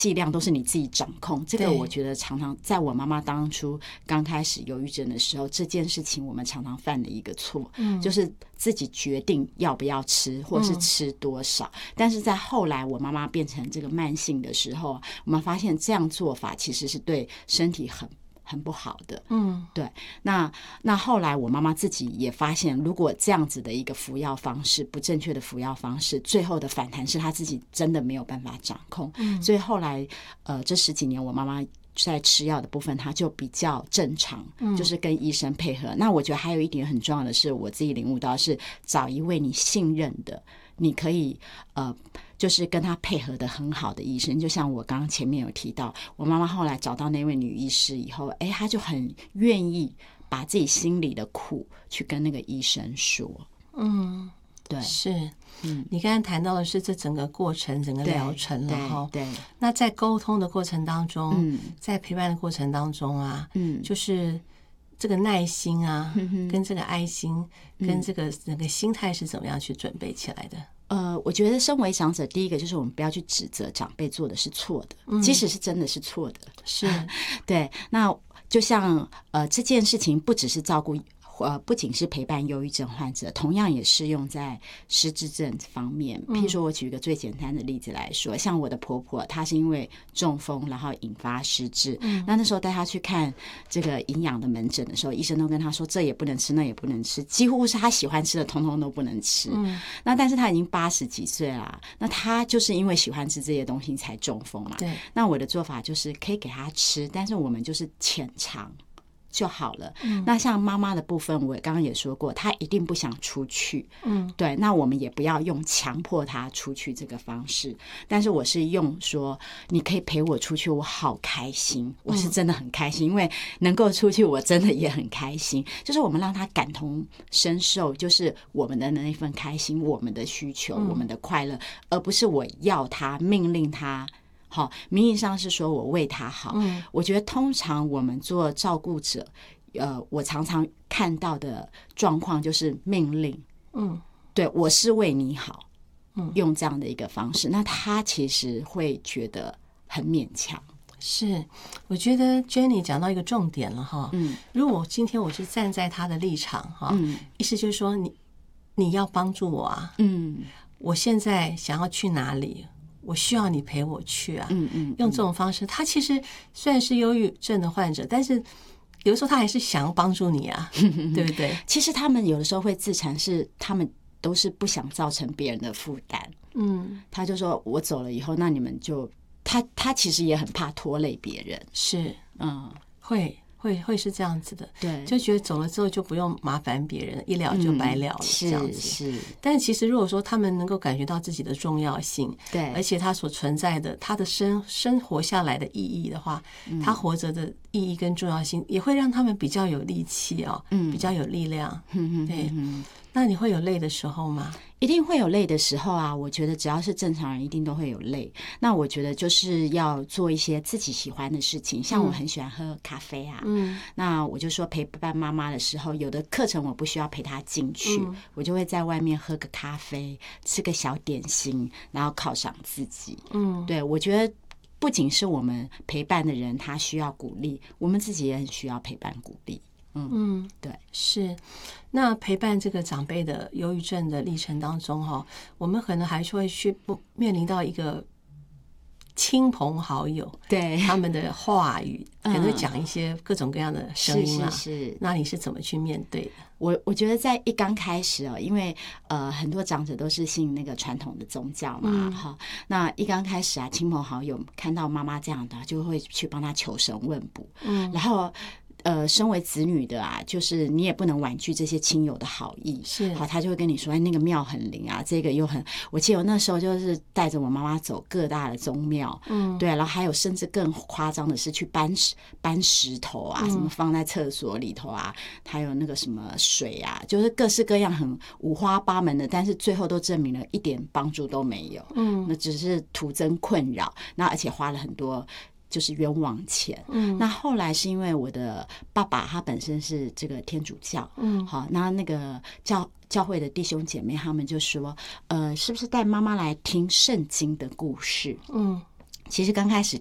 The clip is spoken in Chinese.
剂量都是你自己掌控，这个我觉得常常在我妈妈当初刚开始忧郁症的时候，这件事情我们常常犯的一个错，就是自己决定要不要吃或是吃多少，但是在后来我妈妈变成这个慢性的时候，我们发现这样做法其实是对身体很不好的。对。那后来我妈妈自己也发现，如果这样子的一个服药方式，不正确的服药方式，最后的反弹是她自己真的没有办法掌控。所以后来这10几年我妈妈在吃药的部分，她就比较正常，就是跟医生配合。那我觉得还有一点很重要的是，我自己领悟到是找一位你信任的，你可以就是跟他配合的很好的医生。就像我刚刚前面有提到，我妈妈后来找到那位女医师以后，她就很愿意把自己心里的苦去跟那个医生说。对， 是。你刚才谈到的是这整个过程，整个疗程了哈。 对。 那在沟通的过程当中，在陪伴的过程当中啊，就是这个耐心啊，跟这个爱心，跟这个整个心态是怎么样去准备起来的？ 我觉得身为长者，第一个就是我们不要去指责长辈做的是错的，即使是真的是错的。 是。 对。那就像这件事情不只是照顾不仅是陪伴忧郁症患者，同样也适用在失智症方面。譬如说我举一个最简单的例子来说，像我的婆婆，她是因为中风然后引发失智，那时候带她去看这个营养的门诊的时候，医生都跟她说这也不能吃那也不能吃，几乎是她喜欢吃的通通都不能吃。那但是她已经80几岁啦，那她就是因为喜欢吃这些东西才中风嘛。 对。 那我的做法就是可以给她吃，但是我们就是浅尝就好了。那像妈妈的部分，我刚刚也说过，她一定不想出去。对。那我们也不要用强迫她出去这个方式，但是我是用说你可以陪我出去，我好开心，我是真的很开心，因为能够出去我真的也很开心。就是我们让她感同身受，就是我们的那份开心，我们的需求，我们的快乐，而不是我要她命令她。好，名义上是说我为他好。我觉得通常我们做照顾者，我常常看到的状况就是命令。对，我是为你好。用这样的一个方式，那他其实会觉得很勉强。 是，我觉得 Jenny 讲到一个重点了哈。如果今天我是站在他的立场哈，意思就是说你要帮助我啊。我现在想要去哪里？我需要你陪我去啊。用这种方式，他其实虽然是忧郁症的患者，但是有的时候他还是想要帮助你啊，对不对？ 其实他们有的时候会自残，是他们都是不想造成别人的负担。他就说我走了以后，那你们就他其实也很怕拖累别人。 是。会是这样子的。 对。 就觉得走了之后就不用麻烦别人，一了就白了了。这样子。 是。 但其实如果说他们能够感觉到自己的重要性， 对， 而且他所存在的他的生活下来的意义的话，他活着的意义跟重要性也会让他们比较有力气哦，比较有力量。对。那你会有累的时候吗？ 一定会有累的时候啊，我觉得只要是正常人一定都会有累。那我觉得就是要做一些自己喜欢的事情，像我很喜欢喝咖啡啊。那我就说陪伴妈妈的时候，有的课程我不需要陪她进去，我就会在外面喝个咖啡，吃个小点心，然后犒赏自己。对，我觉得不仅是我们陪伴的人他需要鼓励，我们自己也很需要陪伴鼓励。对。 是。那陪伴这个长辈的忧郁症的历程当中哈，我们可能还是会去面临到一个亲朋好友， 对他们的话语，可能会讲一些各种各样的声音啦。 是。 那你是怎么去面对的？ 我觉得在一刚开始哦，因为很多长者都是信那个传统的宗教嘛，那一刚开始啊，亲朋好友看到妈妈这样的，就会去帮她求神问卜。然后身为子女的啊，就是你也不能婉拒这些亲友的好意。 是。 好，他就会跟你说，那个庙很灵啊，这个又很……我记得我那时候就是带着我妈妈走各大的宗庙。对，然后还有甚至更夸张的是去搬石头啊，什么放在厕所里头啊，还有那个什么水啊，就是各式各样很五花八门的，但是最后都证明了一点帮助都没有。那只是徒增困扰，那而且花了很多就是冤枉钱。那后来是因为我的爸爸他本身是这个天主教。好，那个教会的弟兄姐妹他们就说，是不是带妈妈来听圣经的故事？ 其实刚开始